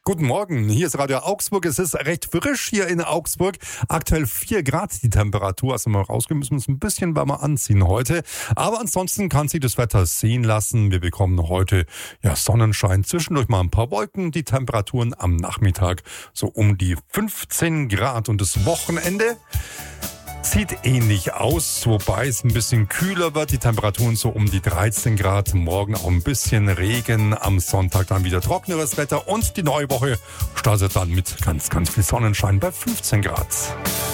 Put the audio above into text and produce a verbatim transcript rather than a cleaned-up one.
Guten Morgen, hier ist Radio Augsburg. Es ist recht frisch hier in Augsburg. Aktuell vier Grad die Temperatur. Also mal rausgehen, müssen wir uns ein bisschen wärmer anziehen heute. Aber ansonsten kann sich das Wetter sehen lassen. Wir bekommen heute ja Sonnenschein, zwischendurch mal ein paar Wolken. Die Temperaturen am Nachmittag so um die fünfzehn Grad. Und das Wochenende sieht ähnlich aus, wobei es ein bisschen kühler wird. Die Temperaturen so um die dreizehn Grad. Morgen auch ein bisschen Regen. Am Sonntag dann wieder trockeneres Wetter. Und die neue Woche startet dann mit ganz, ganz viel Sonnenschein bei fünfzehn Grad.